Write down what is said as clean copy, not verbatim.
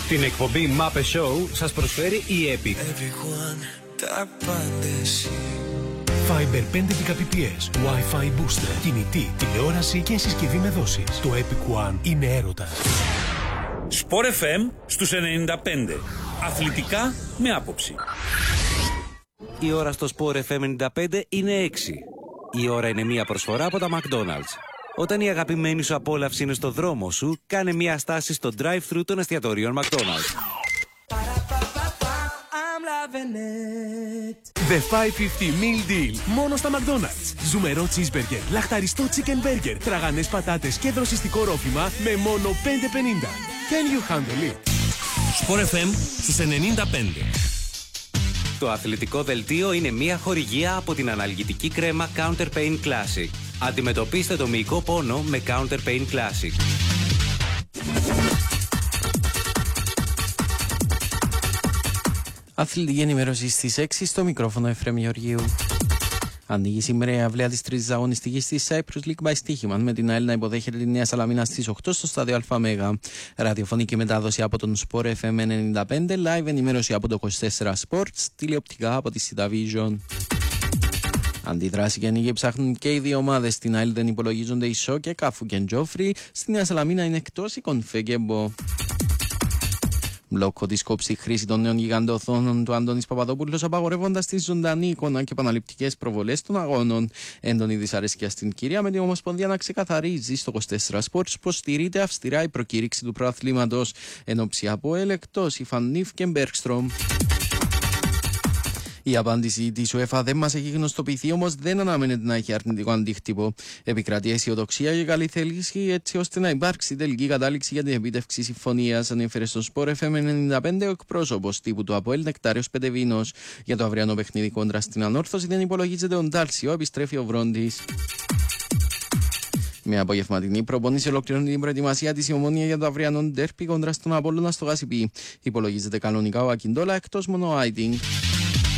Την εκπομπή Muppet Show σας προσφέρει η Epic. Fiber 5 Gbps, Wi-Fi booster, κινητή, τηλεόραση και συσκευή με δόσεις. Το Epic One είναι έρωτα. Sport FM στους 95. Αθλητικά με άποψη. Η ώρα στο Sport FM 95 είναι 6. Η ώρα είναι μια προσφορά από τα McDonald's. Όταν η αγαπημένη σου απόλαυση είναι στο δρόμο σου, κάνε μια στάση στο drive-thru των εστιατορίων McDonald's. The 550 Meal Deal. Μόνο στα McDonald's. Ζουμερό cheeseburger, λαχταριστό chicken burger, τραγανές πατάτες και δροσιστικό ρόφημα με μόνο 5,50. Can you handle it? Sport FM στους 95. Το αθλητικό δελτίο είναι μια χορηγία από την αναλγητική κρέμα Counter Pain Classic. Αντιμετωπίστε το μυϊκό πόνο με Counter Pain Classic. Αθλητική ενημέρωση στις 6 στο μικρόφωνο Εφραίμ Γεωργίου. Ανοίγει σήμερα η αυλαία της τρίτης αγωνιστικής της Cyprus League by Στοίχημαν, με την ΑΕΛ να υποδέχεται τη Νέα Σαλαμίνα στις 8 στο στάδιο ΑΜΕΓΑ. Ραδιοφωνική μετάδοση από τον Sport FM 95, live ενημέρωση από το 24 Sports, τηλεοπτικά από τη Sita Vision. Αντιδράση και ανοίγει ψάχνουν και οι δύο ομάδες. Στην ΑΕΛ δεν υπολογίζονται οι Σο και Κάφου και Τζόφρι. Στη Νέα Σαλαμίνα είναι εκτός η Κονφέ και Μπο. Μπλόκο τη κόψη χρήση των νέων γιγαντοθόνων του Αντώνης Παπαδόπουλος, απαγορεύοντας τη ζωντανή εικόνα και επαναληπτικές προβολές των αγώνων. Έντονη δυσαρέσκεια στην κυρία, με την Ομοσπονδία να ξεκαθαρίζει στο 24 Sports πως στηρείται αυστηρά η προκήρυξη του προαθλήματος. Ενόψει από εκτός η Φανίφ και Μπέρκστρομ. Η απάντηση της UEFA δεν μας έχει γνωστοποιηθεί, όμως δεν αναμένεται να έχει αρνητικό αντίκτυπο. Επικρατεί αισιοδοξία και καλή θέληση έτσι ώστε να υπάρξει τελική κατάληξη για την επίτευξη συμφωνίας, ανέφερε στο Sport FM 95 ο εκπρόσωπος τύπου του ΑΠΟΕΛ Νεκτάριος Πετεβίνος. Για το αυριανό παιχνίδι κόντρα στην Ανόρθωση δεν υπολογίζεται ο Ντάλσιο, επιστρέφει ο Βρόντις. Με απογευματινή προπόνηση ολοκληρώνει την προετοιμασία της η Ομόνοια για το αυριανό ντέρπι κόντρα στον Απόλλωνα στο Γασιπί. Υπολογίζεται κανονικά ο Ακιντόλα, εκτός μόνο ο Άιτινγκ.